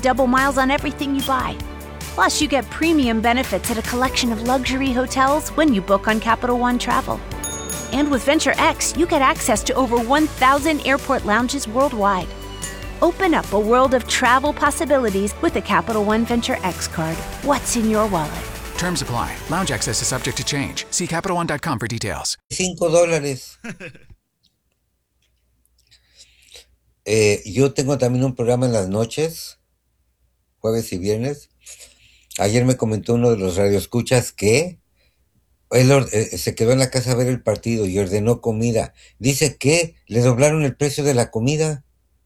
double miles on everything you buy. Plus, you get premium benefits at a collection of luxury hotels when you book on Capital One Travel. And with Venture X, you get access to over 1,000 airport lounges worldwide. Open up a world of travel possibilities with the Capital One Venture X card. What's in your wallet? Terms apply. Lounge access is subject to change. See CapitalOne.com for details. $5. Yo tengo también un programa en las noches, jueves y viernes. Ayer me comentó uno de los radioescuchas que él se quedó en la casa a ver el partido y ordenó comida. Dice que le doblaron el precio de la comida.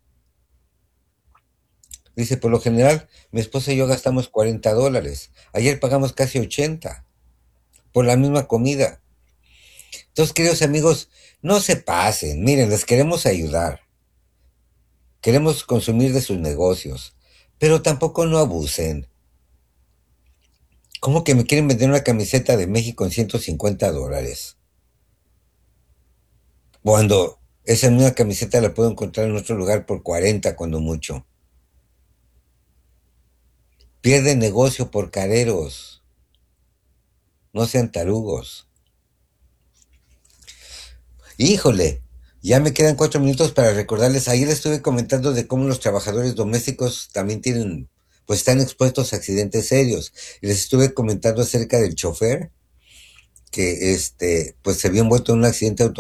Dice, por lo general, mi esposa y yo gastamos $40. Ayer pagamos casi 80 por la misma comida. Entonces, queridos amigos, no se pasen. Miren, les queremos ayudar. Queremos consumir de sus negocios. Pero tampoco no abusen. ¿Cómo que me quieren vender una camiseta de México en $150? Cuando esa misma camiseta la puedo encontrar en otro lugar por 40 cuando mucho. Pierden negocio por careros. No sean tarugos. Híjole, ya me quedan 4 minutos para recordarles. Ayer estuve comentando de cómo los trabajadores domésticos también pues están expuestos a accidentes serios. Y les estuve comentando acerca del chofer que pues se vio envuelto en un accidente